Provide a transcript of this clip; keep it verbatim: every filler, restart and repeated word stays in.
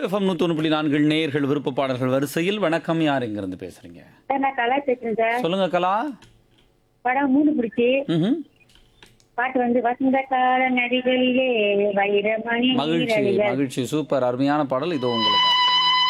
FM நூற்றி ஒன்று புள்ளி நான்கு நேயர்கள் விருப்ப பாடல்கள் வரிசையில் வணக்கம். யார் எங்கிருந்து பேசுறீங்க? சார் நான் கலா பேசுறேன் சார். சொல்லுங்க கலா. படம் மூணு பிடிச்சி ம்ஹும். பாட்டு வந்து வசந்த கால நதிகளிலே வைரமணி மகிழ்ச்சி நீரழிகள். மகிழ்ச்சி சூப்பர் அருமையான பாடல் இதோ உங்களுக்கு.